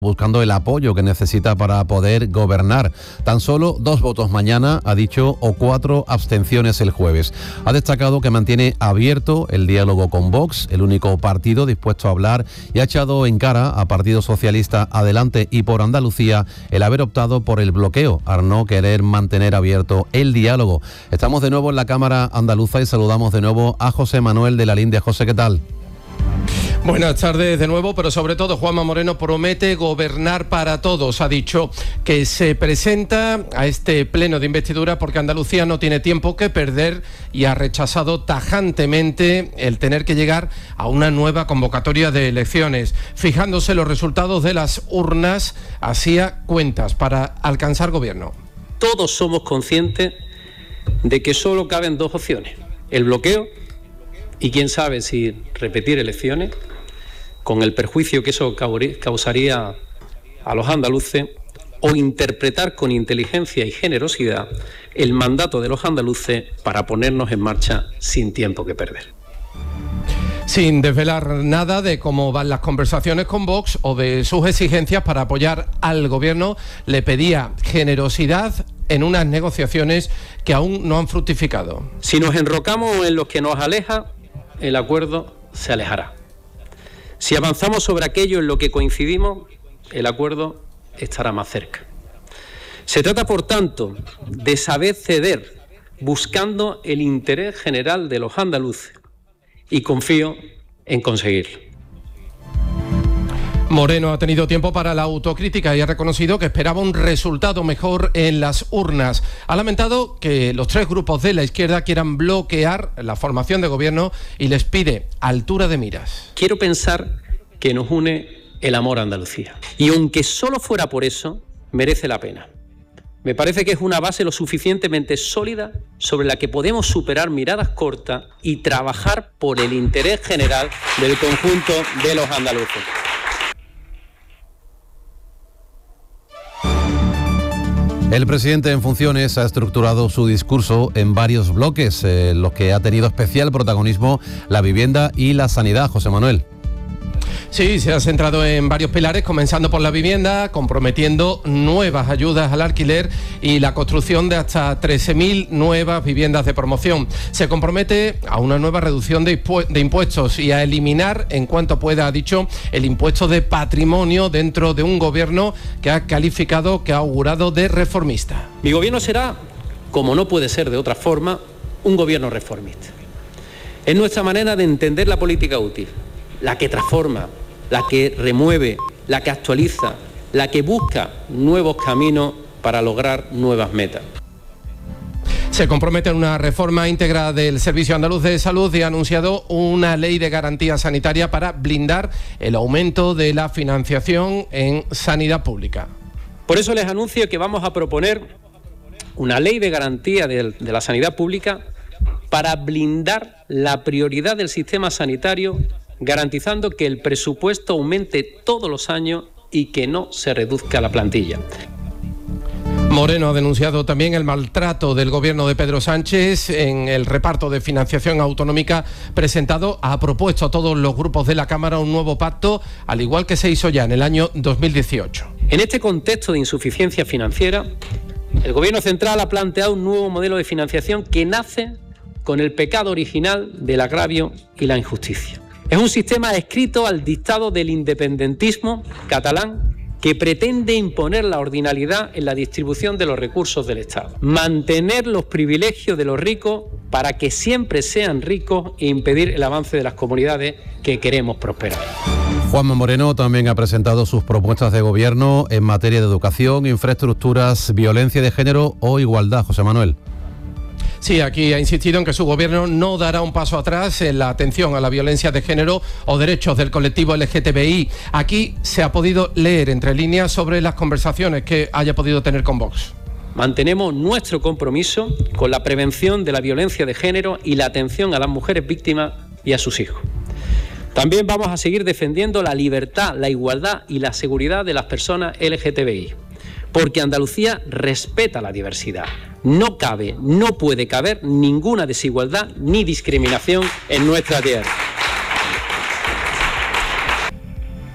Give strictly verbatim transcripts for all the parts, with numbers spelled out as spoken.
buscando el apoyo que necesita para poder gobernar. Tan solo dos votos mañana, ha dicho, o cuatro abstenciones el jueves. Ha destacado que mantiene abierto el diálogo con Vox, el único partido dispuesto a hablar, y ha echado en cara a Partido Socialista, Adelante y por Andalucía el haber optado por el bloqueo, al no querer mantener abierto el diálogo. Estamos de nuevo en la Cámara Andaluza y saludamos de nuevo a José Manuel de la Linde. José, ¿qué tal? Buenas tardes de nuevo, pero sobre todo Juanma Moreno promete gobernar para todos. Ha dicho que se presenta a este pleno de investidura porque Andalucía no tiene tiempo que perder y ha rechazado tajantemente el tener que llegar a una nueva convocatoria de elecciones. Fijándose los resultados de las urnas, hacía cuentas para alcanzar gobierno. Todos somos conscientes de que solo caben dos opciones: el bloqueo y quién sabe si repetir elecciones, con el perjuicio que eso causaría a los andaluces, o interpretar con inteligencia y generosidad el mandato de los andaluces para ponernos en marcha sin tiempo que perder. Sin desvelar nada de cómo van las conversaciones con Vox o de sus exigencias para apoyar al gobierno, le pedía generosidad en unas negociaciones que aún no han fructificado. Si nos enrocamos en lo que nos aleja, el acuerdo se alejará. Si avanzamos sobre aquello en lo que coincidimos, el acuerdo estará más cerca. Se trata, por tanto, de saber ceder buscando el interés general de los andaluces, y confío en conseguirlo. Moreno ha tenido tiempo para la autocrítica y ha reconocido que esperaba un resultado mejor en las urnas. Ha lamentado que los tres grupos de la izquierda quieran bloquear la formación de gobierno y les pide altura de miras. Quiero pensar que nos une el amor a Andalucía. Y aunque solo fuera por eso, merece la pena. Me parece que es una base lo suficientemente sólida sobre la que podemos superar miradas cortas y trabajar por el interés general del conjunto de los andaluces. El presidente en funciones ha estructurado su discurso en varios bloques, en eh, los que ha tenido especial protagonismo la vivienda y la sanidad. José Manuel. Sí, se ha centrado en varios pilares, comenzando por la vivienda, comprometiendo nuevas ayudas al alquiler y la construcción de hasta trece mil nuevas viviendas de promoción. Se compromete a una nueva reducción de, de impuestos y a eliminar, en cuanto pueda, ha dicho, el impuesto de patrimonio dentro de un gobierno que ha calificado, que ha augurado de reformista. Mi gobierno será, como no puede ser de otra forma, un gobierno reformista. Es nuestra manera de entender la política útil, la que transforma, la que remueve, la que actualiza, la que busca nuevos caminos para lograr nuevas metas. Se compromete en una reforma íntegra del Servicio Andaluz de Salud y ha anunciado una ley de garantía sanitaria para blindar el aumento de la financiación en sanidad pública. Por eso les anuncio que vamos a proponer una ley de garantía de, de la sanidad pública para blindar la prioridad del sistema sanitario, garantizando que el presupuesto aumente todos los años y que no se reduzca la plantilla. Moreno ha denunciado también el maltrato del gobierno de Pedro Sánchez en el reparto de financiación autonómica presentado. Ha propuesto a todos los grupos de la Cámara un nuevo pacto, al igual que se hizo ya en el año dos mil dieciocho. En este contexto de insuficiencia financiera, el Gobierno central ha planteado un nuevo modelo de financiación que nace con el pecado original del agravio y la injusticia. Es un sistema adscrito al dictado del independentismo catalán que pretende imponer la ordinariedad en la distribución de los recursos del Estado, mantener los privilegios de los ricos para que siempre sean ricos e impedir el avance de las comunidades que queremos prosperar. Juanma Moreno también ha presentado sus propuestas de gobierno en materia de educación, infraestructuras, violencia de género o igualdad. José Manuel. Sí, aquí ha insistido en que su gobierno no dará un paso atrás en la atención a la violencia de género o derechos del colectivo L G T B I. Aquí se ha podido leer entre líneas sobre las conversaciones que haya podido tener con Vox. Mantenemos nuestro compromiso con la prevención de la violencia de género y la atención a las mujeres víctimas y a sus hijos. También vamos a seguir defendiendo la libertad, la igualdad y la seguridad de las personas L G T B I. Porque Andalucía respeta la diversidad. No cabe, no puede caber ninguna desigualdad ni discriminación en nuestra tierra.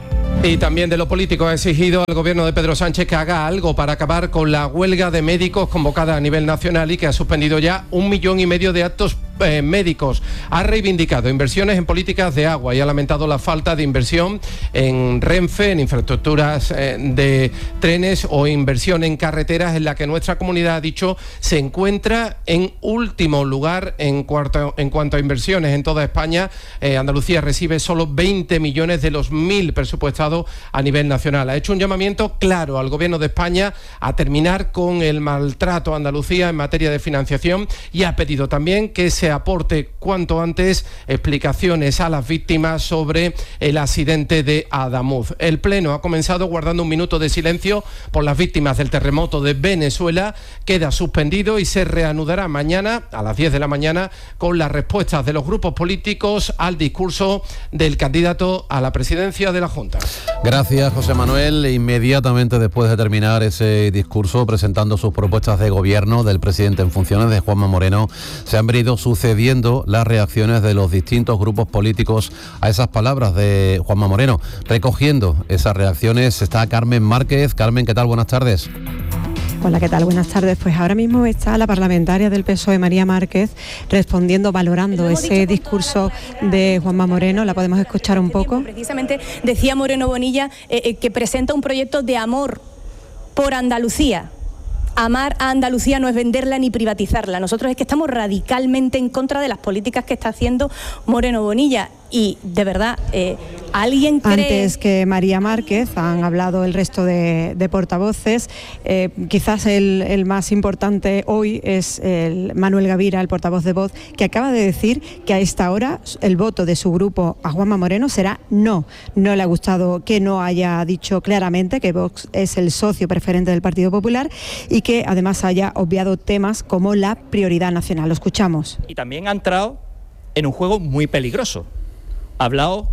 Y también de lo político ha exigido al gobierno de Pedro Sánchez que haga algo para acabar con la huelga de médicos convocada a nivel nacional y que ha suspendido ya un millón y medio de actos eh, médicos. Ha reivindicado inversiones en políticas de agua y ha lamentado la falta de inversión en Renfe, en infraestructuras eh, de trenes o inversión en carreteras, en la que nuestra comunidad, ha dicho, se encuentra en último lugar en cuanto, en cuanto a inversiones en toda España. Eh, Andalucía recibe solo veinte millones de los mil presupuestados a nivel nacional. Ha hecho un llamamiento claro al Gobierno de España a terminar con el maltrato a Andalucía en materia de financiación y ha pedido también que se aporte cuanto antes explicaciones a las víctimas sobre el accidente de Adamuz. El Pleno ha comenzado guardando un minuto de silencio por las víctimas del terremoto de Venezuela. Queda suspendido y se reanudará mañana a las diez de la mañana con las respuestas de los grupos políticos al discurso del candidato a la presidencia de la Junta. Gracias, José Manuel. Inmediatamente después de terminar ese discurso presentando sus propuestas de gobierno del presidente en funciones, de Juanma Moreno, se han venido sucediendo las reacciones de los distintos grupos políticos a esas palabras de Juanma Moreno. Recogiendo esas reacciones está Carmen Márquez. Carmen, ¿qué tal? Buenas tardes. Hola, ¿qué tal? Buenas tardes. Pues ahora mismo está la parlamentaria del P S O E, María Márquez, respondiendo, valorando ese discurso de Juanma Moreno. La podemos escuchar un poco. Precisamente decía Moreno Bonilla eh, eh, que presenta un proyecto de amor por Andalucía. Amar a Andalucía no es venderla ni privatizarla. Nosotros es que estamos radicalmente en contra de las políticas que está haciendo Moreno Bonilla. Y de verdad, eh, ¿alguien cree...? Antes que María Márquez han hablado el resto de, de portavoces. Eh, quizás el, el más importante hoy es el Manuel Gavira, el portavoz de Vox, que acaba de decir que a esta hora el voto de su grupo a Juanma Moreno será no. No le ha gustado que no haya dicho claramente que Vox es el socio preferente del Partido Popular y que además haya obviado temas como la prioridad nacional. Lo escuchamos. Y también ha entrado en un juego muy peligroso. Ha hablado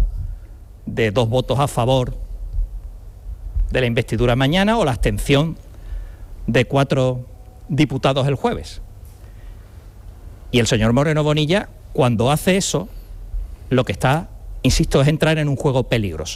de dos votos a favor de la investidura mañana o la abstención de cuatro diputados el jueves. Y el señor Moreno Bonilla, cuando hace eso, lo que está, insisto, es entrar en un juego peligroso.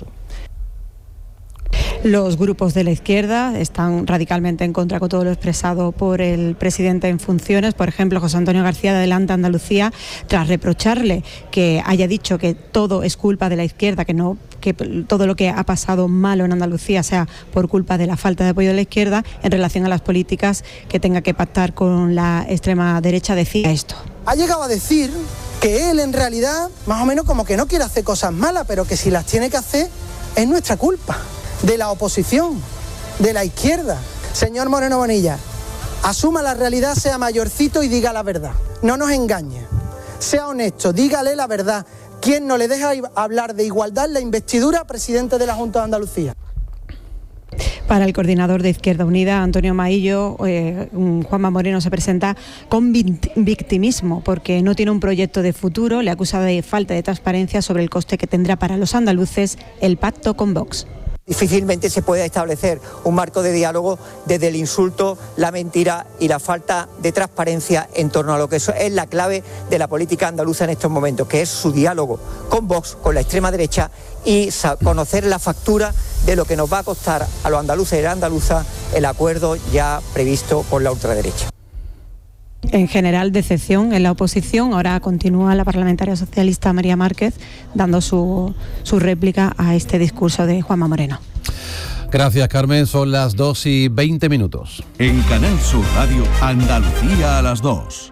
Los grupos de la izquierda están radicalmente en contra con todo lo expresado por el presidente en funciones. Por ejemplo, José Antonio García de Adelante Andalucía, tras reprocharle que haya dicho que todo es culpa de la izquierda, que no que todo lo que ha pasado malo en Andalucía sea por culpa de la falta de apoyo de la izquierda en relación a las políticas que tenga que pactar con la extrema derecha, decía esto. Ha llegado a decir que él en realidad más o menos como que no quiere hacer cosas malas, pero que si las tiene que hacer es nuestra culpa, de la oposición, de la izquierda. Señor Moreno Bonilla, asuma la realidad, sea mayorcito y diga la verdad. No nos engañe. Sea honesto, dígale la verdad. ¿Quién no le deja hablar de igualdad la investidura presidente de la Junta de Andalucía? Para el coordinador de Izquierda Unida, Antonio Maillo, eh, Juanma Moreno se presenta con victimismo porque no tiene un proyecto de futuro. Le acusa de falta de transparencia sobre el coste que tendrá para los andaluces el pacto con Vox. Difícilmente se puede establecer un marco de diálogo desde el insulto, la mentira y la falta de transparencia en torno a lo que eso es la clave de la política andaluza en estos momentos, que es su diálogo con Vox, con la extrema derecha y conocer la factura de lo que nos va a costar a los andaluces y las andaluzas el acuerdo ya previsto por la ultraderecha. En general, decepción en la oposición. Ahora continúa la parlamentaria socialista María Márquez dando su, su réplica a este discurso de Juanma Moreno. Gracias, Carmen. Son las dos y veinte minutos. En Canal Sur Radio, Andalucía a las dos.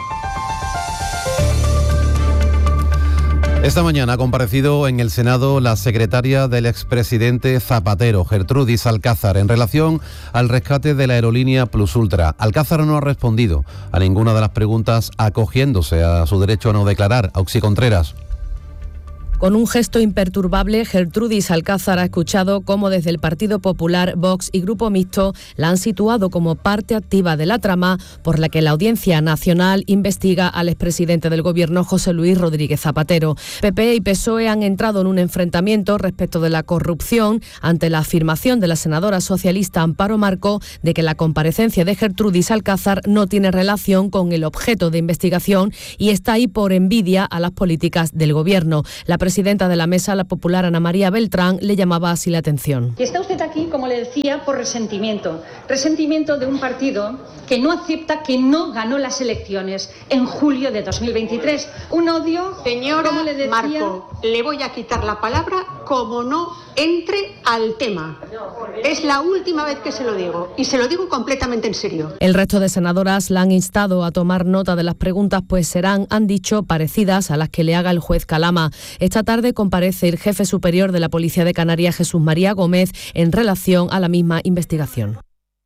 Esta mañana ha comparecido en el Senado la secretaria del expresidente Zapatero, Gertrudis Alcázar, en relación al rescate de la aerolínea Plus Ultra. Alcázar no ha respondido a ninguna de las preguntas, acogiéndose a su derecho a no declarar. Auxi Contreras. Con un gesto imperturbable, Gertrudis Alcázar ha escuchado cómo desde el Partido Popular, Vox y Grupo Mixto la han situado como parte activa de la trama por la que la Audiencia Nacional investiga al expresidente del Gobierno, José Luis Rodríguez Zapatero. P P y P S O E han entrado en un enfrentamiento respecto de la corrupción ante la afirmación de la senadora socialista Amparo Marco de que la comparecencia de Gertrudis Alcázar no tiene relación con el objeto de investigación y está ahí por envidia a las políticas del Gobierno. La presidenta de la mesa, la popular Ana María Beltrán, le llamaba así la atención. Y está usted aquí, como le decía, por resentimiento. Resentimiento de un partido que no acepta que no ganó las elecciones en julio de dos mil veintitrés. Un odio, señora como le decía... Marco, le voy a quitar la palabra como no entre al tema. Es la última vez que se lo digo y se lo digo completamente en serio. El resto de senadoras la han instado a tomar nota de las preguntas, pues serán, han dicho, parecidas a las que le haga el juez Calama. Esta tarde comparece el jefe superior de la Policía de Canarias, Jesús María Gómez, en relación a la misma investigación.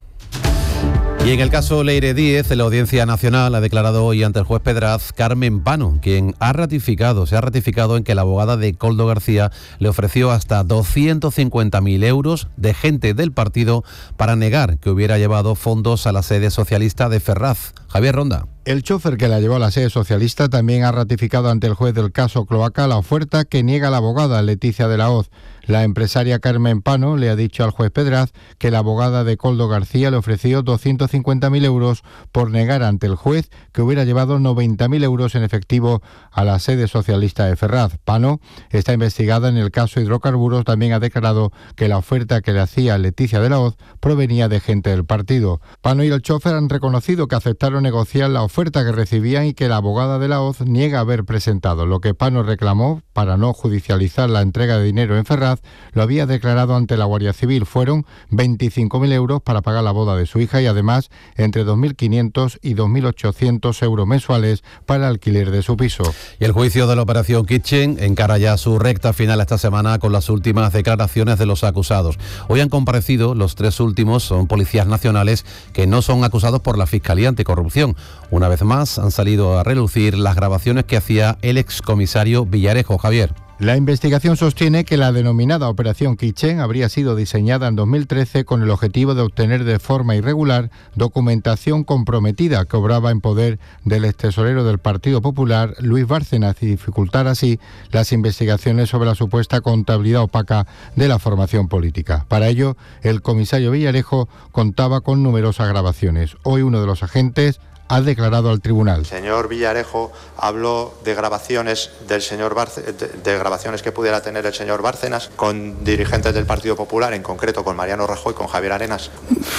Y en el caso Leire Díez, la Audiencia Nacional ha declarado hoy ante el juez Pedraz Carmen Pano, quien ha ratificado, se ha ratificado en que la abogada de Koldo García le ofreció hasta doscientos cincuenta mil euros de gente del partido para negar que hubiera llevado fondos a la sede socialista de Ferraz. Javier Ronda. El chofer que la llevó a la sede socialista también ha ratificado ante el juez del caso Cloaca la oferta que niega la abogada Leticia de la Hoz. La empresaria Carmen Pano le ha dicho al juez Pedraz que la abogada de Koldo García le ofreció doscientos cincuenta mil euros por negar ante el juez que hubiera llevado noventa mil euros en efectivo a la sede socialista de Ferraz. Pano está investigada en el caso hidrocarburos. También ha declarado que la oferta que le hacía Leticia de la Hoz provenía de gente del partido. Pano y el chofer han reconocido que aceptaron negociar la oferta que recibían y que la abogada de la Hoz niega haber presentado. Lo que Pano reclamó para no judicializar la entrega de dinero en Ferraz lo había declarado ante la Guardia Civil. Fueron veinticinco mil euros para pagar la boda de su hija y además entre dos mil quinientos y dos mil ochocientos euros mensuales para el alquiler de su piso. Y el juicio de la Operación Kitchen encara ya su recta final esta semana con las últimas declaraciones de los acusados. Hoy han comparecido los tres últimos, son policías nacionales que no son acusados por la Fiscalía Anticorrupción. Una vez más han salido a relucir las grabaciones que hacía el excomisario Villarejo. Javier. La investigación sostiene que la denominada Operación Kitchen habría sido diseñada en dos mil trece con el objetivo de obtener de forma irregular documentación comprometida que obraba en poder del extesorero del Partido Popular, Luis Bárcenas, y dificultar así las investigaciones sobre la supuesta contabilidad opaca de la formación política. Para ello, el comisario Villarejo contaba con numerosas grabaciones. Hoy uno de los agentes ha declarado al tribunal. El señor Villarejo habló de grabaciones del señor Barce, de, de grabaciones que pudiera tener el señor Bárcenas con dirigentes del Partido Popular, en concreto con Mariano Rajoy, con Javier Arenas.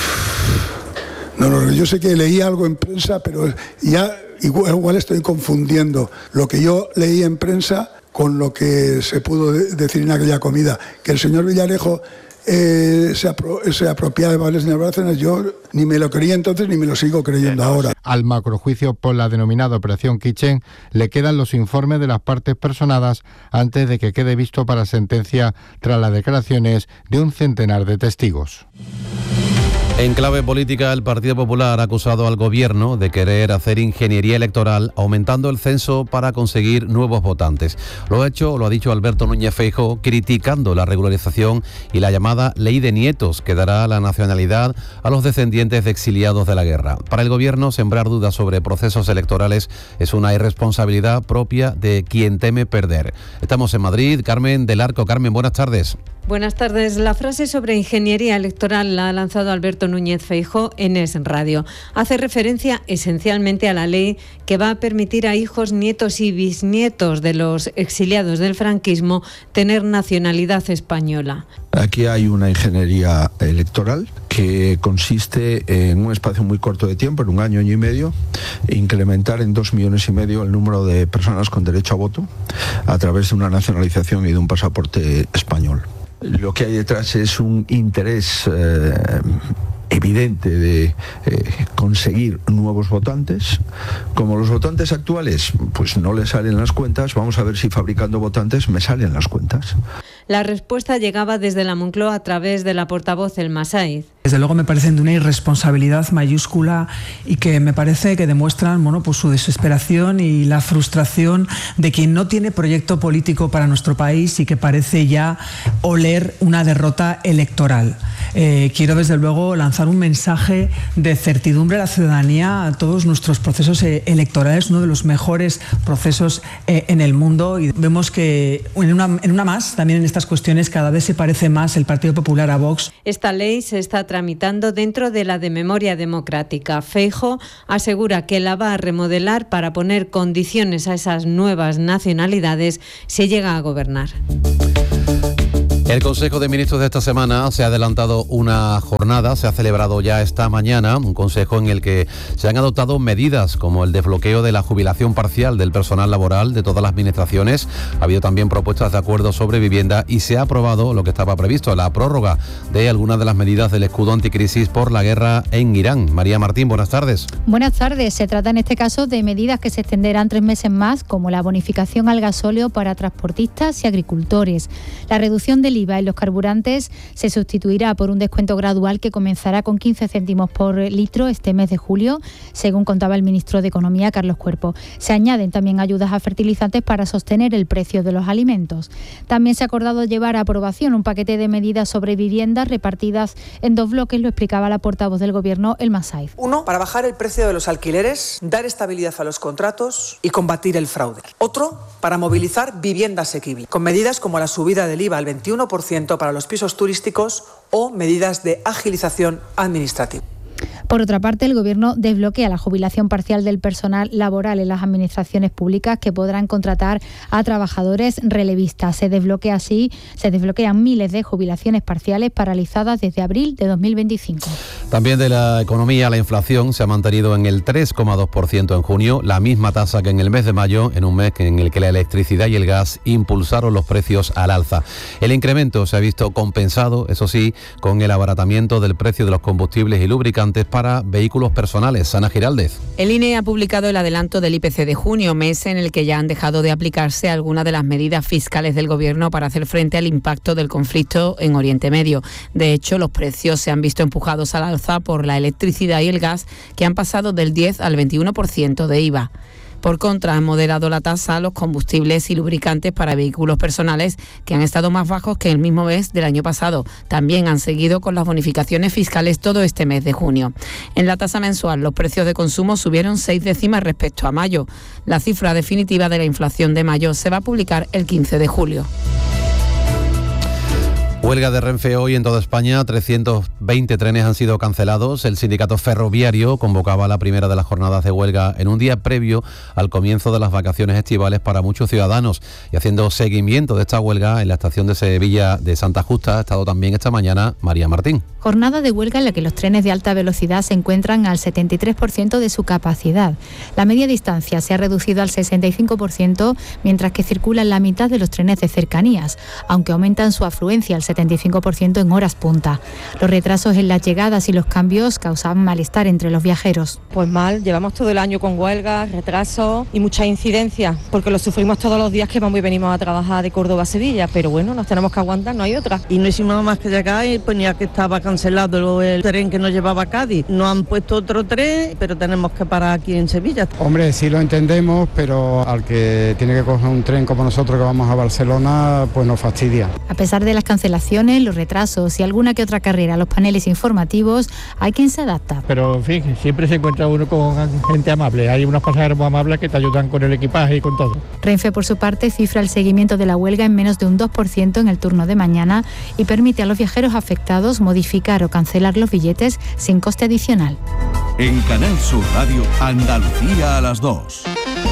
No, no, yo sé que leí algo en prensa, pero ya igual, igual estoy confundiendo lo que yo leí en prensa con lo que se pudo de, decir en aquella comida, que el señor Villarejo Eh, se, apro se apropiaba de Vales de Bárcenas. Yo ni me lo creía entonces ni me lo sigo creyendo ahora. Al macrojuicio por la denominada Operación Kitchen le quedan los informes de las partes personadas antes de que quede visto para sentencia tras las declaraciones de un centenar de testigos. En clave política, el Partido Popular ha acusado al Gobierno de querer hacer ingeniería electoral aumentando el censo para conseguir nuevos votantes. Lo ha hecho, lo ha dicho Alberto Núñez Feijóo, criticando la regularización y la llamada Ley de Nietos, que dará la nacionalidad a los descendientes de exiliados de la guerra. Para el Gobierno, sembrar dudas sobre procesos electorales es una irresponsabilidad propia de quien teme perder. Estamos en Madrid. Carmen del Arco. Carmen, buenas tardes. Buenas tardes. La frase sobre ingeniería electoral la ha lanzado Alberto Núñez Feijóo en Es Radio. Hace referencia esencialmente a la ley que va a permitir a hijos, nietos y bisnietos de los exiliados del franquismo tener nacionalidad española. Aquí hay una ingeniería electoral que consiste en un espacio muy corto de tiempo, en un año, año y medio, incrementar en dos millones y medio el número de personas con derecho a voto a través de una nacionalización y de un pasaporte español. Lo que hay detrás es un interés eh, evidente de eh, conseguir nuevos votantes. Como los votantes actuales pues no les salen las cuentas, vamos a ver si fabricando votantes me salen las cuentas. La respuesta llegaba desde la Moncloa a través de la portavoz El Masaiz. Desde luego me parecen de una irresponsabilidad mayúscula y que me parece que demuestran bueno, pues su desesperación y la frustración de quien no tiene proyecto político para nuestro país y que parece ya oler una derrota electoral. Eh, quiero desde luego lanzar un mensaje de certidumbre a la ciudadanía a todos nuestros procesos eh, electorales, uno de los mejores procesos eh, en el mundo, y vemos que en una, en una más, también en estas cuestiones, cada vez se parece más el Partido Popular a Vox. Esta ley se está tratando tramitando dentro de la de Memoria Democrática. Feijóo asegura que la va a remodelar para poner condiciones a esas nuevas nacionalidades si llega a gobernar. El Consejo de Ministros de esta semana se ha adelantado una jornada, se ha celebrado ya esta mañana, un consejo en el que se han adoptado medidas como el desbloqueo de la jubilación parcial del personal laboral de todas las administraciones. Ha habido también propuestas de acuerdo sobre vivienda y se ha aprobado lo que estaba previsto, la prórroga de algunas de las medidas del escudo anticrisis por la guerra en Irán. María Martín, buenas tardes. Buenas tardes. Se trata en este caso de medidas que se extenderán tres meses más, como la bonificación al gasóleo para transportistas y agricultores, la reducción del I V A en los carburantes se sustituirá por un descuento gradual que comenzará con quince céntimos por litro este mes de julio, según contaba el ministro de Economía, Carlos Cuerpo. Se añaden también ayudas a fertilizantes para sostener el precio de los alimentos. También se ha acordado llevar a aprobación un paquete de medidas sobre viviendas repartidas en dos bloques, lo explicaba la portavoz del Gobierno, Elma Saiz. Uno, para bajar el precio de los alquileres, dar estabilidad a los contratos y combatir el fraude. Otro, para movilizar vivienda asequible, con medidas como la subida del I V A al veintiuno por ciento para los pisos turísticos o medidas de agilización administrativa. Por otra parte, el Gobierno desbloquea la jubilación parcial del personal laboral en las administraciones públicas que podrán contratar a trabajadores relevistas. Se desbloquea así, se desbloquean miles de jubilaciones parciales paralizadas desde abril de dos mil veinticinco. También de la economía, la inflación se ha mantenido en el tres coma dos por ciento en junio, la misma tasa que en el mes de mayo, en un mes en el que la electricidad y el gas impulsaron los precios al alza. El incremento se ha visto compensado, eso sí, con el abaratamiento del precio de los combustibles y lubricantes para vehículos personales. Ana Giraldez. El I N E ha publicado el adelanto del I P C de junio, mes en el que ya han dejado de aplicarse algunas de las medidas fiscales del Gobierno para hacer frente al impacto del conflicto en Oriente Medio. De hecho, los precios se han visto empujados al alza por la electricidad y el gas, que han pasado del diez al veintiuno por ciento de I V A. Por contra, han moderado la tasa a los combustibles y lubricantes para vehículos personales, que han estado más bajos que el mismo mes del año pasado. También han seguido con las bonificaciones fiscales todo este mes de junio. En la tasa mensual, los precios de consumo subieron seis décimas respecto a mayo. La cifra definitiva de la inflación de mayo se va a publicar el quince de julio. Huelga de Renfe hoy en toda España, trescientos veinte trenes han sido cancelados. El sindicato ferroviario convocaba la primera de las jornadas de huelga en un día previo al comienzo de las vacaciones estivales para muchos ciudadanos. Y haciendo seguimiento de esta huelga en la estación de Sevilla de Santa Justa ha estado también esta mañana María Martín. Jornada de huelga en la que los trenes de alta velocidad se encuentran al setenta y tres por ciento de su capacidad. La media distancia se ha reducido al sesenta y cinco por ciento, mientras que circulan la mitad de los trenes de cercanías, aunque aumentan su afluencia al setenta y cinco por ciento en horas punta. Los retrasos en las llegadas y los cambios causaban malestar entre los viajeros. Pues mal, llevamos todo el año con huelgas, retrasos y muchas incidencias, porque lo sufrimos todos los días que vamos y venimos a trabajar de Córdoba a Sevilla, pero bueno, nos tenemos que aguantar, no hay otra. Y no hicimos más que llegar y ponía que estaba cancelado el tren que nos llevaba a Cádiz. Nos han puesto otro tren, pero tenemos que parar aquí en Sevilla. Hombre, sí lo entendemos, pero al que tiene que coger un tren como nosotros que vamos a Barcelona, pues nos fastidia. A pesar de las cancelaciones, los retrasos y alguna que otra carrera a los paneles informativos, hay quien se adapta. Pero en fin, siempre se encuentra uno con gente amable. Hay unos pasajeros muy amables que te ayudan con el equipaje y con todo. Renfe, por su parte, cifra el seguimiento de la huelga en menos de un dos por ciento en el turno de mañana y permite a los viajeros afectados modificar o cancelar los billetes sin coste adicional. En Canal Sur Radio, Andalucía a las dos.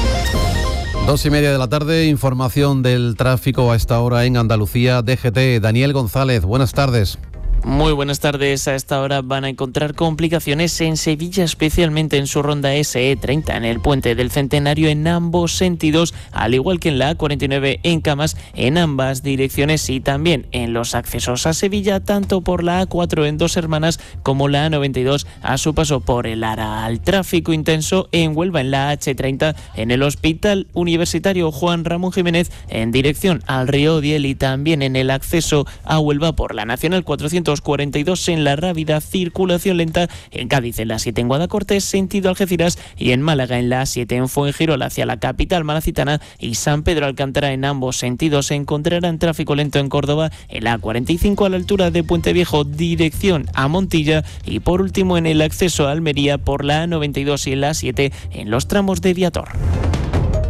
Dos y media de la tarde, información del tráfico a esta hora en Andalucía. D G T, Daniel González, buenas tardes. Muy buenas tardes. A esta hora van a encontrar complicaciones en Sevilla, especialmente en su ronda ese e treinta, en el Puente del Centenario en ambos sentidos, al igual que en la A cuarenta y nueve en Camas, en ambas direcciones, y también en los accesos a Sevilla, tanto por la A cuatro en Dos Hermanas como la A noventa y dos a su paso por el Aral. Tráfico intenso en Huelva, en la hache treinta, en el Hospital Universitario Juan Ramón Jiménez, en dirección al Río Odiel, y también en el acceso a Huelva por la Nacional cuatrocientos cuarenta y dos en La Rábida, circulación lenta en Cádiz, en la siete en Guadacortes, sentido Algeciras, y en Málaga, en la siete en Fuengirola, hacia la capital malacitana, y San Pedro Alcántara, en ambos sentidos. Se encontrarán tráfico lento en Córdoba, en la A cuarenta y cinco a la altura de Puente Viejo, dirección a Montilla, y por último en el acceso a Almería por la A noventa y dos y en la siete en los tramos de Viator.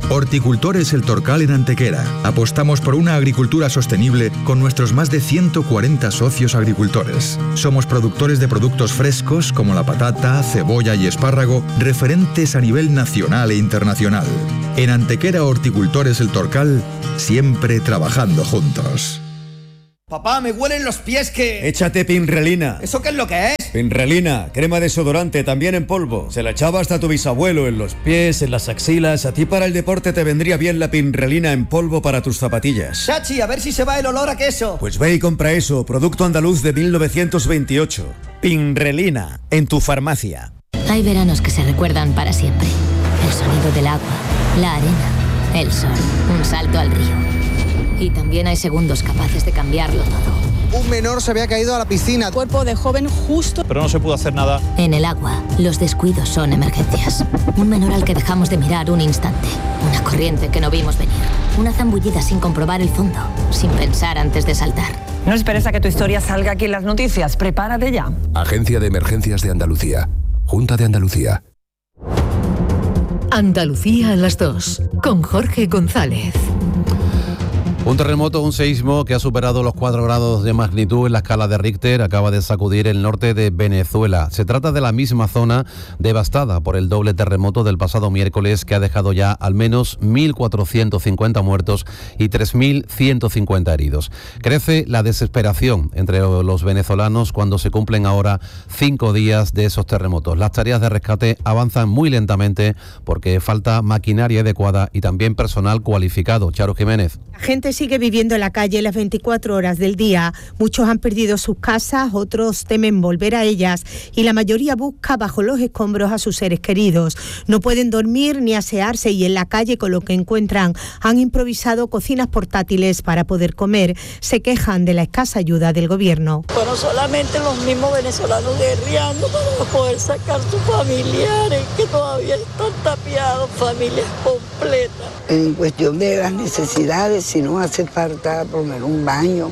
Horticultores El Torcal en Antequera. Apostamos por una agricultura sostenible con nuestros más de ciento cuarenta socios agricultores. Somos productores de productos frescos como la patata, cebolla y espárrago, referentes a nivel nacional e internacional. En Antequera Horticultores El Torcal, siempre trabajando juntos. Papá, me huelen los pies que... Échate Pinrelina. ¿Eso qué es lo que es? Pinrelina, crema desodorante, también en polvo. Se la echaba hasta tu bisabuelo en los pies, en las axilas. A ti para el deporte te vendría bien la Pinrelina en polvo para tus zapatillas. Chachi, a ver si se va el olor a queso. Pues ve y compra eso, producto andaluz de mil novecientos veintiocho. Pinrelina, en tu farmacia. Hay veranos que se recuerdan para siempre. El sonido del agua, la arena, el sol, un salto al río. Y también hay segundos capaces de cambiarlo todo. Un menor se había caído a la piscina. Cuerpo de joven justo. Pero no se pudo hacer nada. En el agua, los descuidos son emergencias. Un menor al que dejamos de mirar un instante. Una corriente que no vimos venir. Una zambullida sin comprobar el fondo, sin pensar antes de saltar. No esperes a que tu historia salga aquí en las noticias. Prepárate ya. Agencia de Emergencias de Andalucía. Junta de Andalucía. Andalucía a las dos, con Jorge González. Un terremoto, un seísmo que ha superado los cuatro grados de magnitud en la escala de Richter acaba de sacudir el norte de Venezuela. Se trata de la misma zona devastada por el doble terremoto del pasado miércoles que ha dejado ya al menos mil cuatrocientos cincuenta muertos y tres mil ciento cincuenta heridos. Crece la desesperación entre los venezolanos cuando se cumplen ahora cinco días de esos terremotos. Las tareas de rescate avanzan muy lentamente porque falta maquinaria adecuada y también personal cualificado. Charo Jiménez. La gente sigue viviendo en la calle las veinticuatro horas del día. Muchos han perdido sus casas, otros temen volver a ellas y la mayoría busca bajo los escombros a sus seres queridos. No pueden dormir ni asearse y en la calle con lo que encuentran han improvisado cocinas portátiles para poder comer. Se quejan de la escasa ayuda del gobierno. Bueno, solamente los mismos venezolanos guerreando para poder sacar sus familiares que todavía están tapiados, familias completas. En cuestión de las necesidades, si no hace falta poner un baño,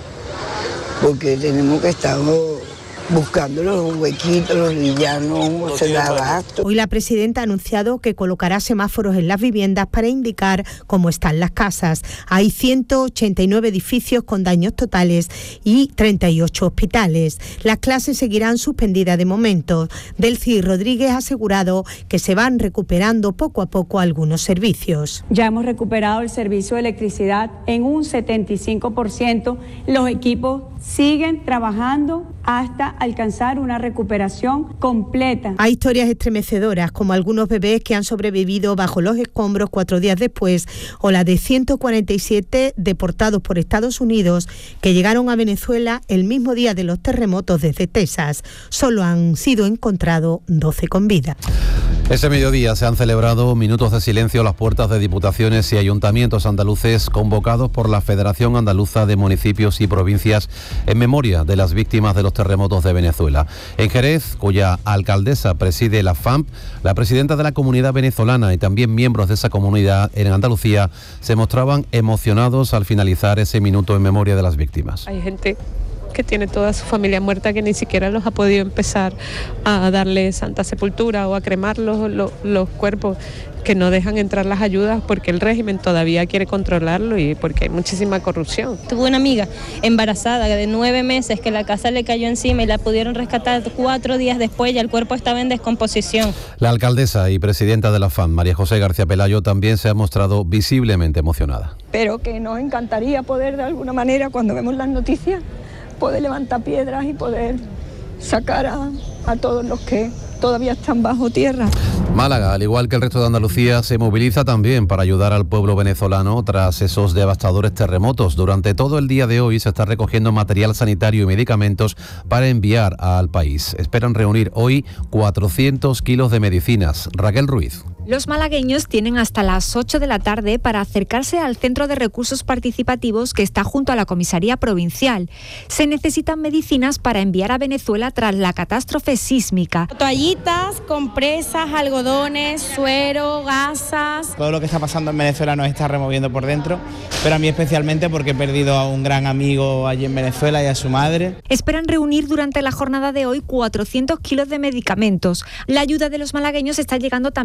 porque tenemos que estar buscando los huequitos, los villanos, se da abasto. Hoy la presidenta ha anunciado que colocará semáforos en las viviendas para indicar cómo están las casas. Hay ciento ochenta y nueve edificios con daños totales y treinta y ocho hospitales. Las clases seguirán suspendidas de momento. Delcy Rodríguez ha asegurado que se van recuperando poco a poco algunos servicios. Ya hemos recuperado el servicio de electricidad en un setenta y cinco por ciento. Los equipos siguen trabajando hasta alcanzar una recuperación completa. Hay historias estremecedoras, como algunos bebés que han sobrevivido bajo los escombros cuatro días después, o la de ciento cuarenta y siete deportados por Estados Unidos que llegaron a Venezuela el mismo día de los terremotos desde Texas. Solo han sido encontrados doce con vida. Ese mediodía se han celebrado minutos de silencio a las puertas de diputaciones y ayuntamientos andaluces convocados por la Federación Andaluza de Municipios y Provincias en memoria de las víctimas de los terremotos de Venezuela. En Jerez, cuya alcaldesa preside la F A M P, la presidenta de la comunidad venezolana y también miembros de esa comunidad en Andalucía se mostraban emocionados al finalizar ese minuto en memoria de las víctimas. Hay gente que tiene toda su familia muerta que ni siquiera los ha podido empezar a darle santa sepultura o a cremar los, los, los cuerpos, que no dejan entrar las ayudas porque el régimen todavía quiere controlarlo y porque hay muchísima corrupción. Tuve una amiga embarazada de nueve meses que la casa le cayó encima y la pudieron rescatar cuatro días después, ya el cuerpo estaba en descomposición. La alcaldesa y presidenta de la F A M, María José García Pelayo, también se ha mostrado visiblemente emocionada. Pero que nos encantaría poder de alguna manera, cuando vemos las noticias, poder levantar piedras y poder sacar a, a todos los que todavía están bajo tierra. Málaga, al igual que el resto de Andalucía, se moviliza también para ayudar al pueblo venezolano tras esos devastadores terremotos. Durante todo el día de hoy se está recogiendo material sanitario y medicamentos para enviar al país. Esperan reunir hoy cuatrocientos kilos de medicinas. Raquel Ruiz. Los malagueños tienen hasta las ocho de la tarde para acercarse al Centro de Recursos Participativos que está junto a la Comisaría Provincial. Se necesitan medicinas para enviar a Venezuela tras la catástrofe sísmica. Toallitas, compresas, algodones, suero, gasas. Todo lo que está pasando en Venezuela nos está removiendo por dentro, pero a mí especialmente porque he perdido a un gran amigo allí en Venezuela y a su madre. Esperan reunir durante la jornada de hoy cuatrocientos kilos de medicamentos. La ayuda de los malagueños está llegando también a través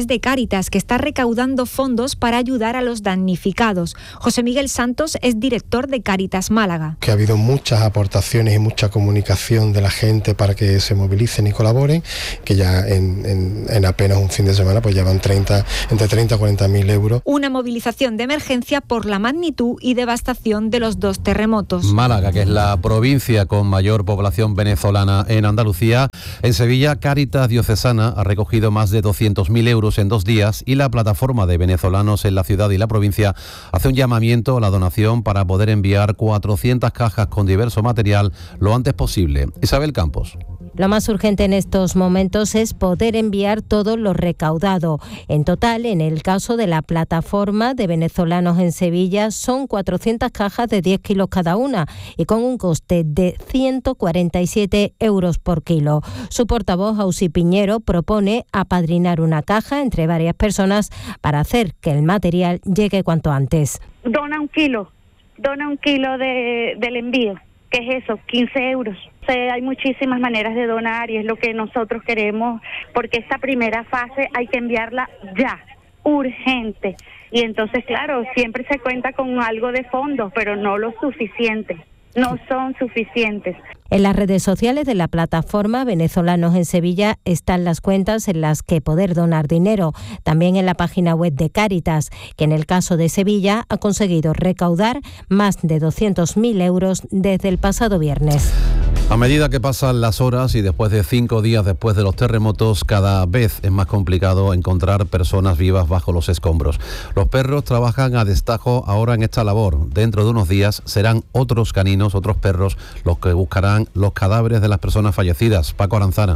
través de Cáritas, que está recaudando fondos para ayudar a los damnificados. José Miguel Santos es director de Cáritas Málaga. Que ha habido muchas aportaciones y mucha comunicación de la gente para que se movilicen y colaboren, que ya en, en, en apenas un fin de semana pues llevan treinta, entre treinta y cuarenta mil euros. Una movilización de emergencia por la magnitud y devastación de los dos terremotos. Málaga, que es la provincia con mayor población venezolana en Andalucía. En Sevilla, Cáritas Diocesana ha recogido más de doscientos mil euros en dos días y la plataforma de venezolanos en la ciudad y la provincia hace un llamamiento a la donación para poder enviar cuatrocientas cajas con diverso material lo antes posible. Isabel Campos. Lo más urgente en estos momentos es poder enviar todo lo recaudado. En total, en el caso de la plataforma de venezolanos en Sevilla, son cuatrocientas cajas de diez kilos cada una y con un coste de ciento cuarenta y siete euros por kilo. Su portavoz, Ausi Piñero, propone apadrinar una caja entre varias personas para hacer que el material llegue cuanto antes. Dona un kilo, dona un kilo de, del envío. ¿Qué es eso? quince euros. O sea, hay muchísimas maneras de donar y es lo que nosotros queremos, porque esta primera fase hay que enviarla ya, urgente. Y entonces, claro, siempre se cuenta con algo de fondos, pero no lo suficiente. No son suficientes. En las redes sociales de la plataforma Venezolanos en Sevilla están las cuentas en las que poder donar dinero. También en la página web de Cáritas, que en el caso de Sevilla ha conseguido recaudar más de doscientos mil euros desde el pasado viernes. A medida que pasan las horas y después de cinco días después de los terremotos, cada vez es más complicado encontrar personas vivas bajo los escombros. Los perros trabajan a destajo ahora en esta labor. Dentro de unos días serán otros caninos, otros perros, los que buscarán los cadáveres de las personas fallecidas. Paco Aranzana.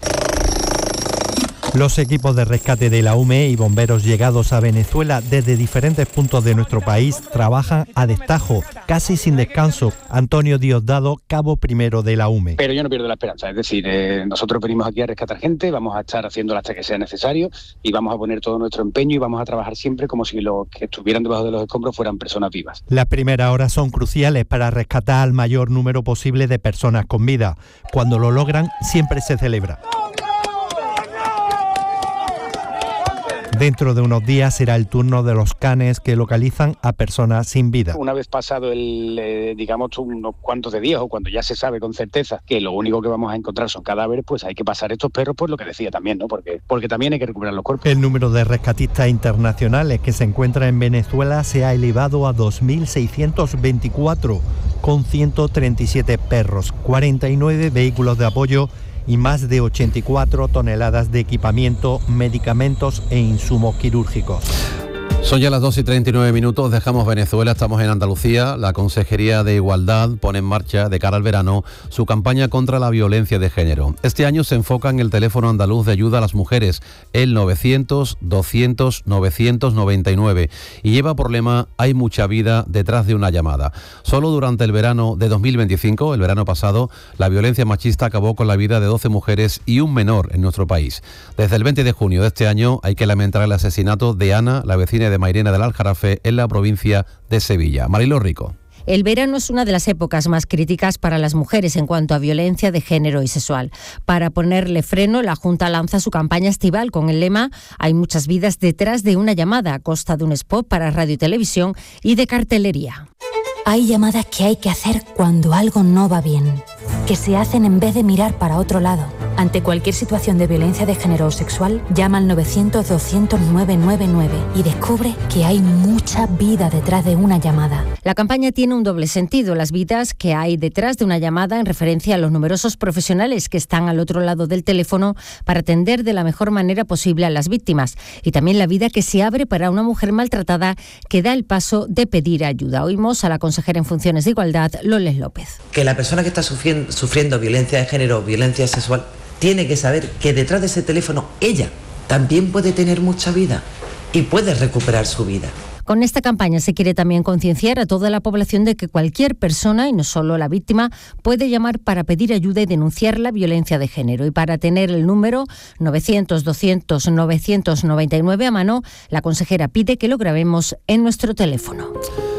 Los equipos de rescate de la U M E y bomberos llegados a Venezuela desde diferentes puntos de nuestro país trabajan a destajo, casi sin descanso. Antonio Diosdado, cabo primero de la U M E. Pero yo no pierdo la esperanza, es decir, eh, nosotros venimos aquí a rescatar gente, vamos a estar haciéndolo hasta que sea necesario y vamos a poner todo nuestro empeño y vamos a trabajar siempre como si los que estuvieran debajo de los escombros fueran personas vivas. Las primeras horas son cruciales para rescatar al mayor número posible de personas con vida. Cuando lo logran, siempre se celebra. Dentro de unos días será el turno de los canes que localizan a personas sin vida. Una vez pasado el, eh, digamos, unos cuantos de días o cuando ya se sabe con certeza que lo único que vamos a encontrar son cadáveres, pues hay que pasar estos perros, pues lo que decía también, ¿no? Porque, porque también hay que recuperar los cuerpos. El número de rescatistas internacionales que se encuentran en Venezuela se ha elevado a dos mil seiscientos veinticuatro, con ciento treinta y siete perros, cuarenta y nueve vehículos de apoyo y más de ochenta y cuatro toneladas de equipamiento, medicamentos e insumos quirúrgicos. Son ya las dos y treinta y nueve minutos, dejamos Venezuela, estamos en Andalucía. La Consejería de Igualdad pone en marcha, de cara al verano, su campaña contra la violencia de género. Este año se enfoca en el teléfono andaluz de ayuda a las mujeres, el novecientos, doscientos, novecientos noventa y nueve, y lleva por lema "Hay mucha vida detrás de una llamada". Solo durante el verano de dos mil veinticinco, el verano pasado, la violencia machista acabó con la vida de doce mujeres y un menor en nuestro país. Desde el veinte de junio de este año hay que lamentar el asesinato de Ana, la vecina de Mairena del Aljarafe, en la provincia de Sevilla. Mariló Rico. El verano es una de las épocas más críticas para las mujeres en cuanto a violencia de género y sexual. Para ponerle freno, la Junta lanza su campaña estival con el lema "Hay muchas vidas detrás de una llamada", a costa de un spot para radio y televisión y de cartelería. Hay llamadas que hay que hacer cuando algo no va bien, que se hacen en vez de mirar para otro lado. Ante cualquier situación de violencia de género o sexual, llama al novecientos, doscientos, novecientos noventa y nueve y descubre que hay mucha vida detrás de una llamada. La campaña tiene un doble sentido: las vidas que hay detrás de una llamada en referencia a los numerosos profesionales que están al otro lado del teléfono para atender de la mejor manera posible a las víctimas, y también la vida que se abre para una mujer maltratada que da el paso de pedir ayuda. Oímos a la consejera en funciones de Igualdad, Loles López. Que la persona que está sufriendo, sufriendo violencia de género o violencia sexual tiene que saber que detrás de ese teléfono ella también puede tener mucha vida y puede recuperar su vida. Con esta campaña se quiere también concienciar a toda la población de que cualquier persona, y no solo la víctima, puede llamar para pedir ayuda y denunciar la violencia de género. Y para tener el número novecientos, doscientos, novecientos noventa y nueve a mano, la consejera pide que lo grabemos en nuestro teléfono.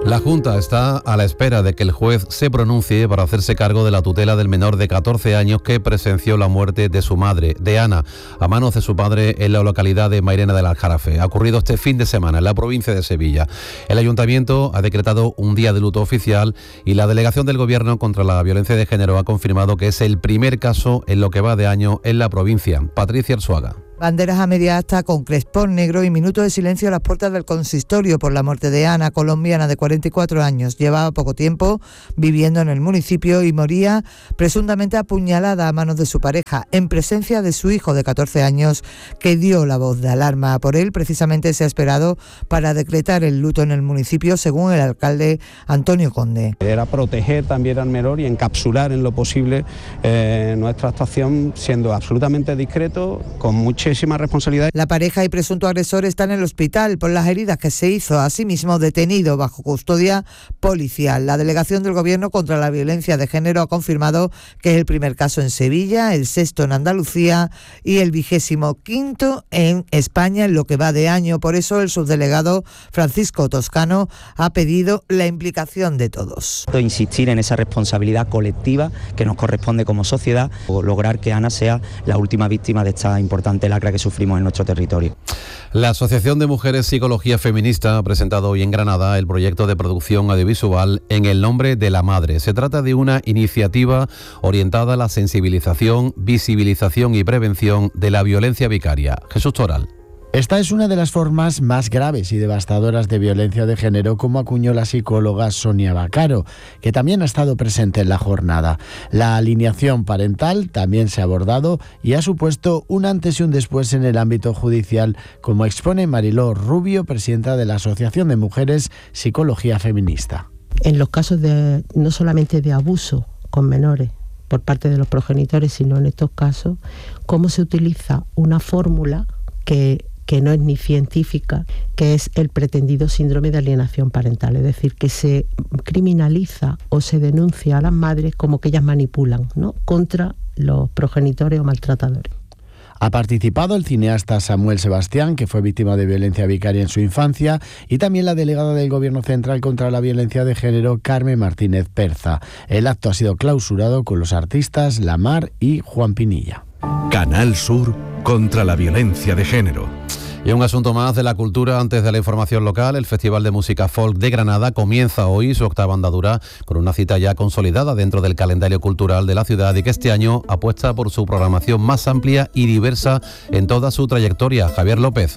La Junta está a la espera de que el juez se pronuncie para hacerse cargo de la tutela del menor de catorce años que presenció la muerte de su madre, de Ana, a manos de su padre en la localidad de Mairena del Aljarafe. Ha ocurrido este fin de semana en la provincia de Sevilla. El ayuntamiento ha decretado un día de luto oficial y la delegación del Gobierno contra la violencia de género ha confirmado que es el primer caso en lo que va de año en la provincia. Patricia Arzuaga. Banderas a media asta con crespón negro y minutos de silencio a las puertas del consistorio por la muerte de Ana, colombiana de cuarenta y cuatro años. Llevaba poco tiempo viviendo en el municipio y moría presuntamente apuñalada a manos de su pareja, en presencia de su hijo de catorce años, que dio la voz de alarma. Por él, precisamente, se ha esperado para decretar el luto en el municipio, según el alcalde Antonio Conde. Era proteger también al menor y encapsular en lo posible eh, nuestra actuación, siendo absolutamente discreto, con mucha responsabilidad. La pareja y presunto agresor están en el hospital por las heridas que se hizo, asimismo detenido bajo custodia policial. La delegación del Gobierno contra la violencia de género ha confirmado que es el primer caso en Sevilla, el sexto en Andalucía y el vigésimo quinto en España en lo que va de año. Por eso el subdelegado Francisco Toscano ha pedido la implicación de todos. Insistir en esa responsabilidad colectiva que nos corresponde como sociedad, o lograr que Ana sea la última víctima de esta importante lacra que sufrimos en nuestro territorio. La Asociación de Mujeres Psicología Feminista ha presentado hoy en Granada el proyecto de producción audiovisual En el nombre de la madre. Se trata de una iniciativa orientada a la sensibilización, visibilización y prevención de la violencia vicaria. Jesús Toral. Esta es una de las formas más graves y devastadoras de violencia de género, como acuñó la psicóloga Sonia Bacaro, que también ha estado presente en la jornada. La alineación parental también se ha abordado y ha supuesto un antes y un después en el ámbito judicial, como expone Mariló Rubio, presidenta de la Asociación de Mujeres Psicología Feminista. En los casos de no solamente de abuso con menores por parte de los progenitores, sino en estos casos, cómo se utiliza una fórmula que que no es ni científica, que es el pretendido síndrome de alienación parental, es decir, que se criminaliza o se denuncia a las madres como que ellas manipulan, ¿no?, contra los progenitores o maltratadores. Ha participado el cineasta Samuel Sebastián, que fue víctima de violencia vicaria en su infancia, y también la delegada del Gobierno Central contra la Violencia de Género, Carmen Martínez Perza. El acto ha sido clausurado con los artistas Lamar y Juan Pinilla. Canal Sur contra la violencia de género. Y un asunto más de la cultura antes de la información local. El Festival de Música Folk de Granada comienza hoy su octava andadura con una cita ya consolidada dentro del calendario cultural de la ciudad y que este año apuesta por su programación más amplia y diversa en toda su trayectoria. Javier López.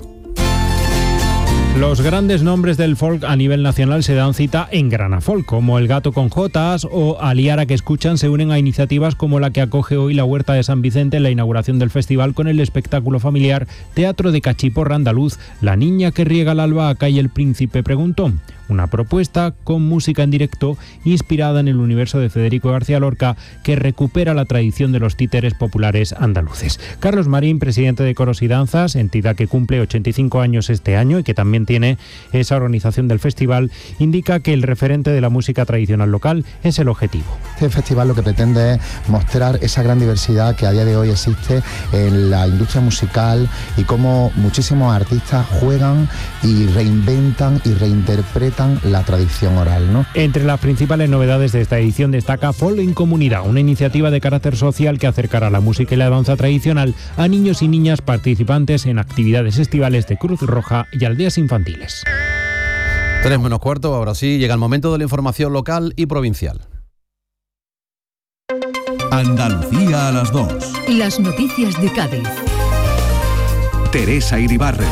Los grandes nombres del folk a nivel nacional se dan cita en Granafolk, como El Gato con Jotas o Aliara que escuchan, se unen a iniciativas como la que acoge hoy la Huerta de San Vicente en la inauguración del festival con el espectáculo familiar Teatro de Cachiporra Andaluz, La niña que riega la albahaca y El príncipe preguntó. Una propuesta con música en directo inspirada en el universo de Federico García Lorca, que recupera la tradición de los títeres populares andaluces. Carlos Marín, presidente de Coros y Danzas, entidad que cumple ochenta y cinco años este año y que también tiene esa organización del festival, indica que el referente de la música tradicional local es el objetivo. Este festival lo que pretende es mostrar esa gran diversidad que a día de hoy existe en la industria musical y cómo muchísimos artistas juegan y reinventan y reinterpretan la tradición oral, ¿no? Entre las principales novedades de esta edición destaca Folk en Comunidad, una iniciativa de carácter social que acercará la música y la danza tradicional a niños y niñas participantes en actividades estivales de Cruz Roja y aldeas infantiles. Tres menos cuarto, ahora sí, llega el momento de la información local y provincial. Andalucía a las dos. Las noticias de Cádiz. Teresa Iribarren.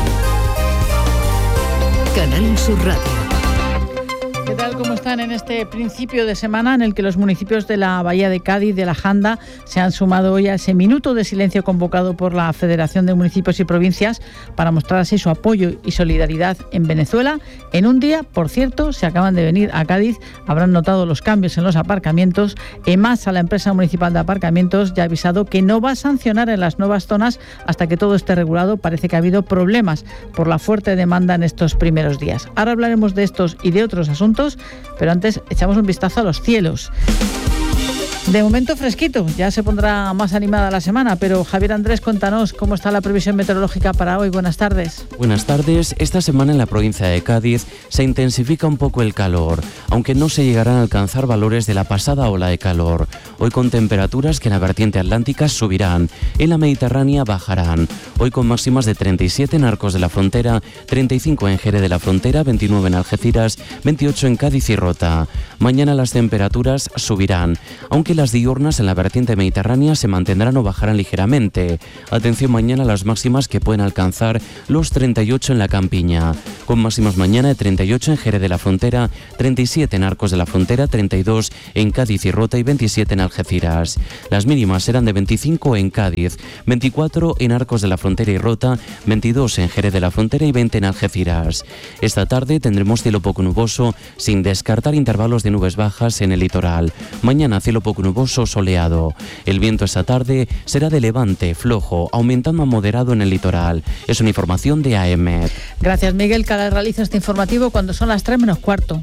Canal Sur Radio. ¿Qué tal? ¿Cómo están en este principio de semana en el que los municipios de la Bahía de Cádiz, de la Janda, se han sumado hoy a ese minuto de silencio convocado por la Federación de Municipios y Provincias para mostrar así su apoyo y solidaridad en Venezuela? En un día, por cierto, se acaban de venir a Cádiz, habrán notado los cambios en los aparcamientos. EMAS, a la empresa municipal de aparcamientos, ya ha avisado que no va a sancionar en las nuevas zonas hasta que todo esté regulado. Parece que ha habido problemas por la fuerte demanda en estos primeros días. Ahora hablaremos de estos y de otros asuntos, pero antes echamos un vistazo a los cielos. De momento fresquito, ya se pondrá más animada la semana, pero Javier Andrés, cuéntanos cómo está la previsión meteorológica para hoy. Buenas tardes. Buenas tardes. Esta semana en la provincia de Cádiz se intensifica un poco el calor, aunque no se llegarán a alcanzar valores de la pasada ola de calor. Hoy con temperaturas que en la vertiente atlántica subirán, en la Mediterránea bajarán. Hoy con máximas de treinta y siete en Arcos de la Frontera, treinta y cinco en Jerez de la Frontera, veintinueve en Algeciras, veintiocho en Cádiz y Rota. Mañana las temperaturas subirán, aunque las diurnas en la vertiente mediterránea se mantendrán o bajarán ligeramente. Atención mañana a las máximas que pueden alcanzar los treinta y ocho en la campiña, con máximas mañana de treinta y ocho en Jerez de la Frontera, treinta y siete en Arcos de la Frontera, treinta y dos en Cádiz y Rota y veintisiete en Algeciras. Las mínimas serán de veinticinco en Cádiz, veinticuatro en Arcos de la Frontera y Rota, veintidós en Jerez de la Frontera y veinte en Algeciras. Esta tarde tendremos cielo poco nuboso, sin descartar intervalos de nubes bajas en el litoral. Mañana cielo poco nuboso, soleado. El viento esta tarde será de levante, flojo, aumentando a moderado en el litoral. Es una información de A E M E T. Gracias, Miguel. Cada realiza este informativo cuando son las tres menos cuarto.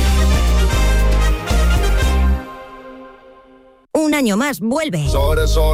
Un año más vuelve.